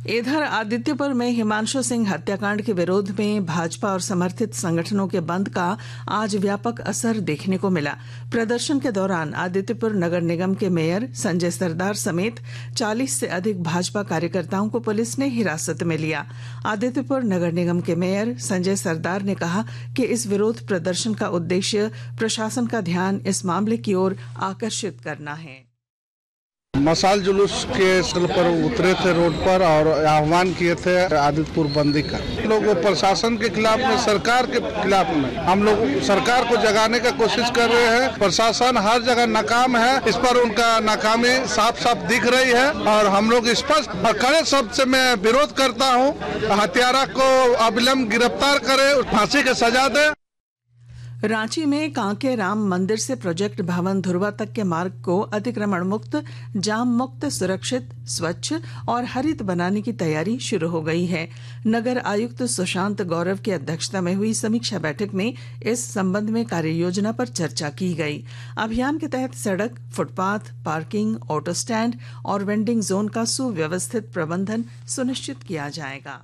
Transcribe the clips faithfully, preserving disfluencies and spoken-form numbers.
इधर आदित्यपुर में हिमांशु सिंह हत्याकांड के विरोध में भाजपा और समर्थित संगठनों के बंद का आज व्यापक असर देखने को मिला। प्रदर्शन के दौरान आदित्यपुर नगर निगम के मेयर संजय सरदार समेत चालीस से अधिक भाजपा कार्यकर्ताओं को पुलिस ने हिरासत में लिया। आदित्यपुर नगर निगम के मेयर संजय सरदार ने कहा कि इस विरोध प्रदर्शन का उद्देश्य प्रशासन का ध्यान इस मामले की ओर आकर्षित करना है। मशाल जुलूस के स्थल पर उतरे थे रोड पर और आह्वान किए थे आदित्यपुर बंदी का। लोग प्रशासन के खिलाफ में, सरकार के खिलाफ में, हम लोग सरकार को जगाने का कोशिश कर रहे हैं। प्रशासन हर जगह नाकाम है, इस पर उनका नाकामी साफ साफ दिख रही है और हम लोग स्पष्ट और कड़े शब्द से मैं विरोध करता हूँ। हत्यारा को अविलंब गिरफ्तार करे, फांसी की सजा दे। रांची में कांके राम मंदिर से प्रोजेक्ट भवन धुरवा तक के मार्ग को अतिक्रमण मुक्त, जाम मुक्त, सुरक्षित, स्वच्छ और हरित बनाने की तैयारी शुरू हो गई है। नगर आयुक्त सुशांत गौरव की अध्यक्षता में हुई समीक्षा बैठक में इस संबंध में कार्य योजना पर चर्चा की गई। अभियान के तहत सड़क, फुटपाथ, पार्किंग, ऑटो स्टैंड और वेंडिंग जोन का सुव्यवस्थित प्रबंधन सुनिश्चित किया जाएगा।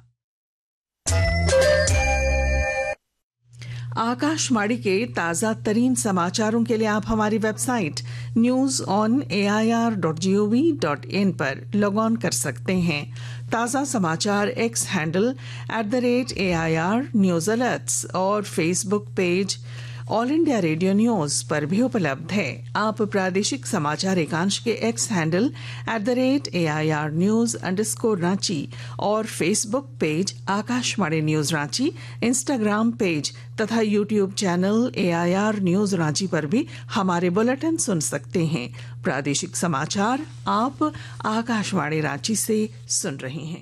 आकाशवाणी के ताजा तरीन समाचारों के लिए आप हमारी website news on A I R dot G O V dot in पर लॉग ऑन कर सकते हैं। ताजा समाचार x handle at the rate A I R news alerts और Facebook page all India radio news पर भी उपलब्ध है। आप प्रादेशिक समाचार एकांश के x handle at the rate A I R news underscore Ranchi और Facebook page Akashvani news Ranchi, Instagram page तथा YouTube channel A I R news Ranchi पर भी हमारे बुलेटिन सुन सकते हैं। प्रादेशिक समाचार आप आकाशवाणी रांची से सुन रहे हैं।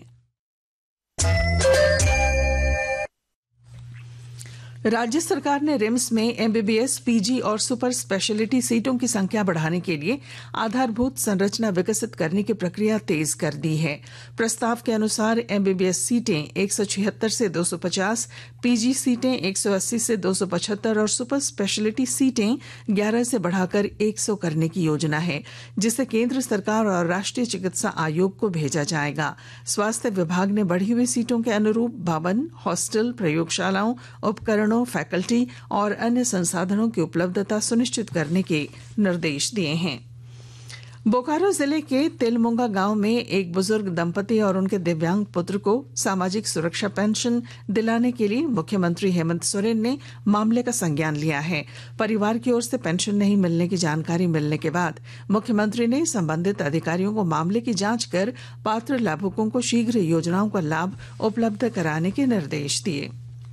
राज्य सरकार ने रिम्स में M B B S, P G और सुपर स्पेशलिटी सीटों की संख्या बढ़ाने के लिए आधारभूत संरचना विकसित करने की प्रक्रिया तेज कर दी है। प्रस्ताव के अनुसार एम बी बी एस सीटें एक सौ छिहत्तर से दो सौ पचास, पी जी सीटें एक सौ अस्सी से दो सौ पचहत्तर और सुपर स्पेशलिटी सीटें ग्यारह से बढ़ाकर एक सौ करने की योजना है, जिसे केंद्र सरकार और राष्ट्रीय चिकित्सा आयोग को भेजा जाएगा। स्वास्थ्य विभाग ने बढ़ी हुई सीटों के अनुरूप भवन, हॉस्टल, प्रयोगशालाओं, उपकरणों, फैकल्टी और अन्य संसाधनों की उपलब्धता सुनिश्चित करने के निर्देश दिए हैं। बोकारो जिले के तेलमुंगा गांव में एक बुजुर्ग दंपति और उनके दिव्यांग पुत्र को सामाजिक सुरक्षा पेंशन दिलाने के लिए मुख्यमंत्री हेमंत सोरेन ने मामले का संज्ञान लिया है। परिवार की ओर से पेंशन नहीं मिलने की जानकारी मिलने के बाद मुख्यमंत्री ने संबंधित अधिकारियों को मामले की जांच कर पात्र लाभुकों को शीघ्र योजनाओं का लाभ उपलब्ध कराने के निर्देश दिए।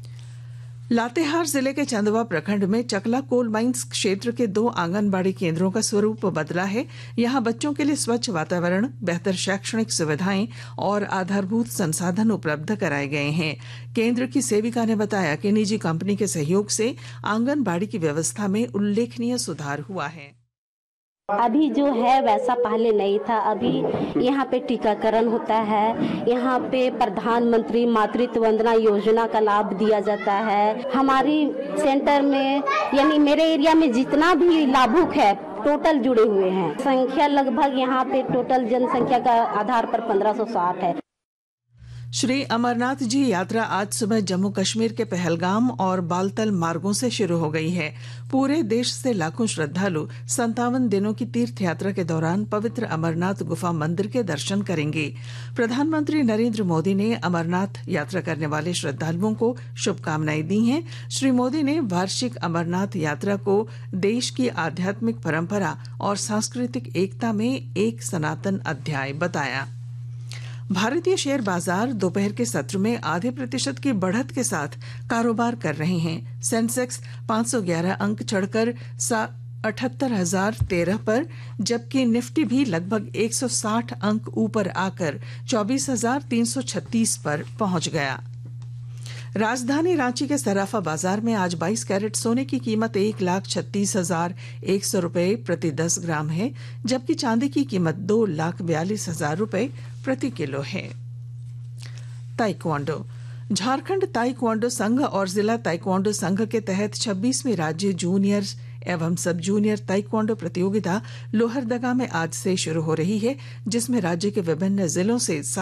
लातेहार जिले के चंदवा प्रखंड में चकला कोल माइंस क्षेत्र के दो आंगनबाड़ी केंद्रों का स्वरूप बदला है। यहां बच्चों के लिए स्वच्छ वातावरण, बेहतर शैक्षणिक सुविधाएं और आधारभूत संसाधन उपलब्ध कराए गए हैं। केंद्र की सेविका ने बताया कि निजी कंपनी के सहयोग से आंगनबाड़ी की व्यवस्था में उल्लेखनीय सुधार हुआ है। अभी जो है वैसा पहले नहीं था। अभी यहाँ पे टीकाकरण होता है, यहाँ पे प्रधानमंत्री मातृत्व वंदना योजना का लाभ दिया जाता है। हमारी सेंटर में यानी मेरे एरिया में जितना भी लाभुक है टोटल जुड़े हुए हैं। संख्या लगभग यहाँ पे टोटल जनसंख्या का आधार पर पंद्रह सौ साठ है। श्री अमरनाथ जी यात्रा आज सुबह जम्मू कश्मीर के पहलगाम और बालतल मार्गों से शुरू हो गई है। पूरे देश से लाखों श्रद्धालु संतावन दिनों की तीर्थ यात्रा के दौरान पवित्र अमरनाथ गुफा मंदिर के दर्शन करेंगे। प्रधानमंत्री नरेंद्र मोदी ने अमरनाथ यात्रा करने वाले श्रद्धालुओं को शुभकामनाएं दी हैं। श्री मोदी ने वार्षिक अमरनाथ यात्रा को देश की आध्यात्मिक परंपरा और सांस्कृतिक एकता में एक सनातन अध्याय बताया। भारतीय शेयर बाजार दोपहर के सत्र में आधे प्रतिशत की बढ़त के साथ कारोबार कर रहे हैं। सेंसेक्स पाँच सौ ग्यारह अंक चढ़कर अठहत्तर हजार तेरह पर, जबकि निफ्टी भी लगभग एक सौ साठ अंक ऊपर आकर चौबीस हजार तीन सौ छत्तीस पर पहुंच गया। राजधानी रांची के सराफा बाजार में आज बाईस कैरेट सोने की कीमत एक लाख छत्तीस हजार एक सौ रूपये प्रति दस ग्राम है, जबकि चांदी की कीमत दो लाख बयालीस हजार रूपये प्रति किलो है। ताइक्वांडो। झारखंड ताइक्वांडो संघ और जिला ताइक्वांडो संघ के तहत छब्बीसवीं राज्य जूनियर एवं सब जूनियर ताइक्वांडो प्रतियोगिता लोहरदगा में आज से शुरू हो रही है, जिसमें राज्य के विभिन्न जिलों से